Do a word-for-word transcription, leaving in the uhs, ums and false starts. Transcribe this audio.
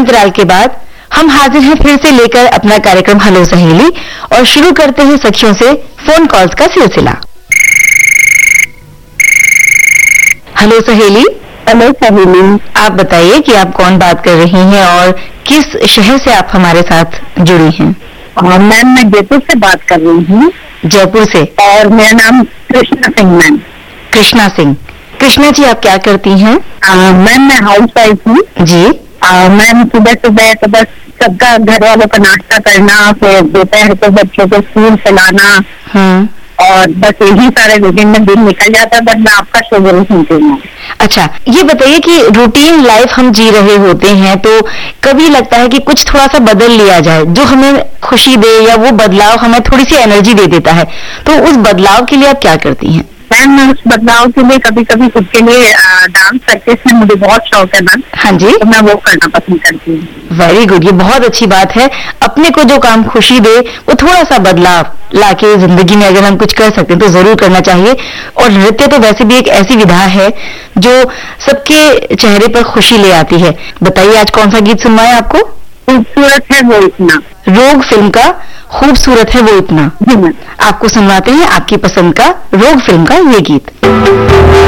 अंतराल के बाद हम हाजिर हैं फिर से लेकर अपना कार्यक्रम हेलो सहेली और शुरू करते हैं सखियों से फोन कॉल्स का सिलसिला। हेलो सहेली। हेलो सहेली। आप बताइए कि आप कौन बात कर रही हैं और किस शहर से आप हमारे साथ जुड़ी हैं? मैम मैं जयपुर से बात कर रही हूँ। जयपुर से। और मेरा नाम कृष्णा सिंह मैम। कृष्णा सिंह। कृष्णा जी आप क्या करती हैं? मैम मैं हाउस वाइफ हूँ जी। मैम सुबह सुबह तो बस सबका घर वालों का नाश्ता करना, फिर दोपहर को बच्चों को स्कूल चलाना और बस यही सारे रूटीन में दिन निकल जाता है। बट मैं आपका शो जरूर सुनती हूँ। अच्छा, ये बताइए कि रूटीन लाइफ हम जी रहे होते हैं तो कभी लगता है कि कुछ थोड़ा सा बदल लिया जाए जो हमें खुशी दे, या वो बदलाव हमें थोड़ी सी एनर्जी दे देता है, तो उस बदलाव के लिए आप क्या करती हैं? मैम मैं उस बदलाव के लिए कभी कभी खुद के लिए डांस प्रैक्टिस में मुझे बहुत शौक है मैम। हाँ जी। तो मैं वो करना पसंद करती हूँ। वेरी गुड, ये बहुत अच्छी बात है। अपने को जो काम खुशी दे वो थोड़ा सा बदलाव लाके जिंदगी में अगर हम कुछ कर सकते हैं तो जरूर करना चाहिए। और नृत्य तो वैसे भी एक ऐसी विधा है जो सबके चेहरे पर खुशी ले आती है। बताइए आज कौन सा गीत सुनवाए आपको? खूबसूरत है वो इतना, रोग फिल्म का खूबसूरत है वो इतना। जी मैम। आपको सुनवाते हैं आपकी पसंद का रोग फिल्म का ये गीत।